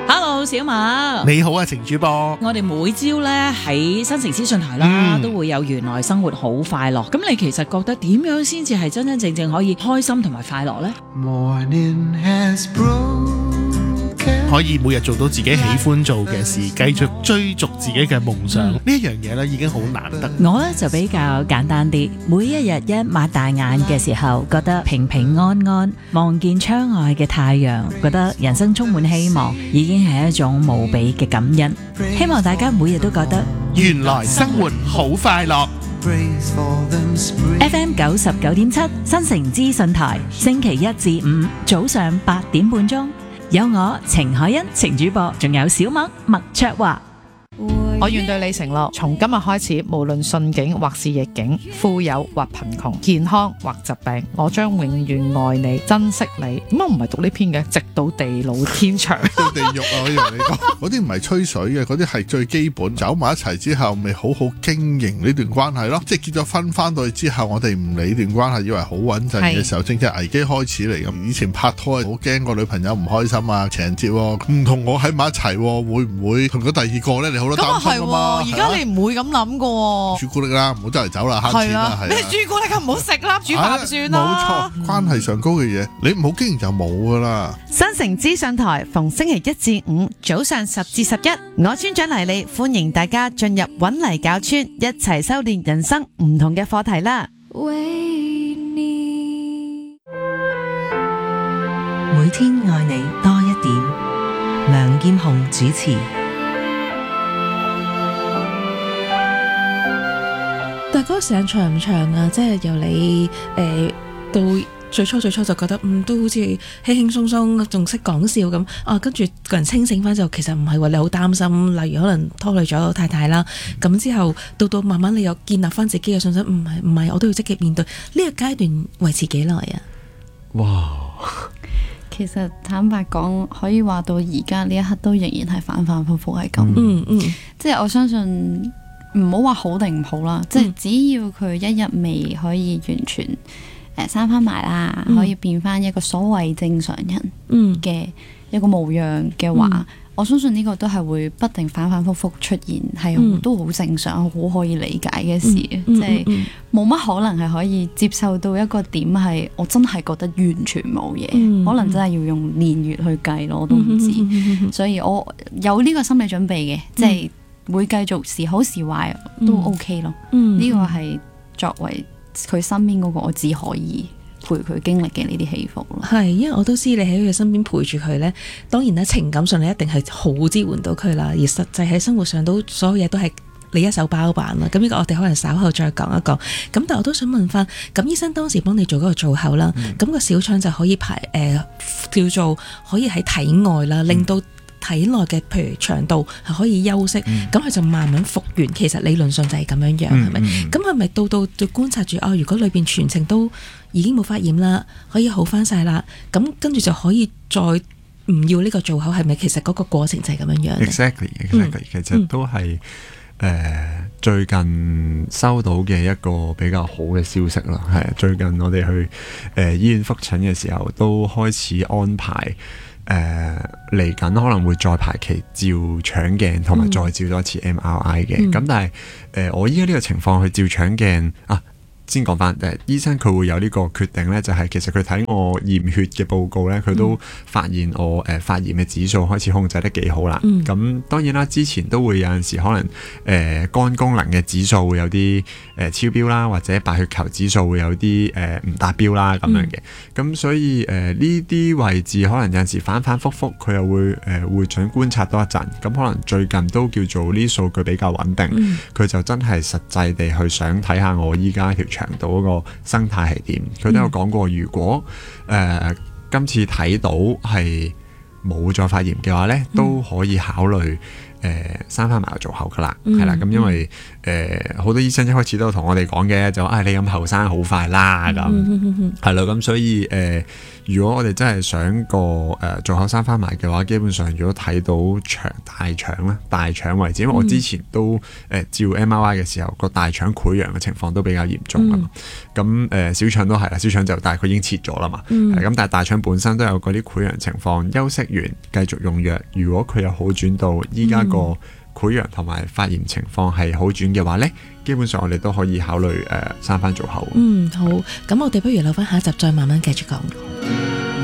Hello， 小麥， 你好啊，程主播。 我哋每朝咧喺新城資訊台啦，都會有原來生活好快樂。咁你其實覺得點樣先至係真真正正可以開心同埋快樂呢？ 可以每日做到自己喜歡做嘅事，繼續追逐自己嘅夢想，呢一樣嘢咧已經好難得。 我咧就比較簡單啲，每一日一擘大眼嘅時候，覺得平平安安，望見窗外嘅太陽，覺得人生充滿希望，已經係一種無比嘅感恩。希望大家每日都覺得原來生活好快樂。 FM 99.7新城資訊台，星期一至五早上8點半鐘。有我程海欣程主播，仲有小麥麥卓華。 我願對你承諾，從今日開始，無論順境或是逆境，富有或貧窮，健康或疾病，我將永遠愛你、珍惜你。點解唔係讀呢篇嘅？直到地老天長， 到地獄啊！我以為你講嗰啲唔係吹水嘅，嗰啲係最基本。走埋一齊之後，咪好好經營呢段關係咯。即係結咗婚翻到去之後，我哋唔理段關係，以為好穩陣嘅時候，正正危機開始嚟咁。以前拍拖好驚個女朋友唔開心啊，情人節唔同我喺埋一齊，會唔會同咗第二個咧？你好多擔心。 係而家你唔會咁諗噶， 朱古力啦，唔好周圍走啦，慳錢啦，係咩朱古力咁唔好食啦，煮飯算啦。 冇錯，關係上高嘅嘢，你唔好經營就冇噶啦。 新城資訊台逢星期一至五早上10至11，我村長黎莉歡迎大家進入搵泥搞村，一齊修煉人生唔同嘅課題啦。 每天愛你多一點，梁劍虹主持。 但係嗰個時間長唔長啊？即係由你到最初就覺得都好似輕輕鬆鬆，仲識講笑咁啊。跟住個人清醒翻就其實唔係話你好擔心，例如可能拖累咗太太啦。咁之後到慢慢你又建立翻自己嘅信心，唔係我都要積極面對。呢個階段維持幾耐啊？ 哇！其實坦白講，可以話到而家呢一刻都仍然係反反复复係咁。即係我相信。唔好話好定唔好啦，即係只要佢一日未可以完全生翻埋啦，可以變翻一個所謂正常人嘅一個模樣嘅話，我相信呢個都係會不定反反复复出現，係都好正常，好可以理解嘅事，即係冇乜可能係可以接受到一個點係我真係覺得完全冇嘢，可能真係要用年月去計咯，我都唔知，所以我有呢個心理準備嘅，即係。會繼續時好時壞都 OK 咯，呢個係作為佢身邊嗰個，我只可以陪佢經歷嘅呢啲起伏咯。係， 因為我都知你喺佢身邊陪住佢呢，當然咧情感上你一定係好支援到佢啦，而實際喺生活上都所有嘢都係你一手包辦啦。咁呢個我哋可能稍後再講一講。咁但我都想問翻，咁醫生當時幫你做嗰個造口啦，咁個小腸就可以叫做可以喺體外啦，令到體內嘅譬如腸道係可以休息，咁佢就慢慢復原。其實理論上就係咁樣樣，係咪？咁係咪到就觀察住如果裏邊全程都已經冇發炎啦，可以好翻晒啦，咁跟住就可以再唔要呢個造口，係咪？其實嗰個過程就係咁樣樣。 Exactly，其實都係最近收到嘅一個比較好嘅消息啦。係最近我哋去醫院復診嘅時候，都開始安排。嚟緊可能會再排期照腸鏡，同埋再照多一次 MRI 嘅。咁但係我依家呢個情況去照腸鏡啊。先講翻醫生佢會有呢個決定呢，就係其實佢睇我驗血嘅報告呢，佢都發現我發炎嘅指數開始控制得幾好啦。咁當然啦，之前都會有陣時可能肝功能嘅指數會有啲超標啦，或者白血球指數會有啲唔達標啦咁樣嘅。咁所以呢啲位置可能有陣時反反覆覆，佢又會準觀察多一陣。咁可能最近都叫做呢數據比較穩定，佢就真係實際地去想睇下我依家條腸道嗰個生態係點。佢都有講過，如果今次睇到係冇再發炎嘅話呢，都可以考慮生翻埋個造口噶啦，係啦。咁因為好多醫生一開始都同我哋講嘅，就你咁後生好快啦咁，係咯。咁所以如果我哋真係想個造口生翻埋嘅話，基本上如果睇到大腸位置，因為我之前都照 MRI 嘅時候，個大腸潰瘍嘅情況都比較嚴重啊嘛。咁小腸都係啦，小腸就但係佢已經切咗啦嘛。咁但係大腸本身都有嗰啲潰瘍情況，休息完繼續用藥，如果佢有好轉到依家個潰瘍同埋發炎情況係好轉嘅話呢，基本上我哋都可以考慮生翻造口。 好，咁我哋不如留翻下一集再慢慢繼續講。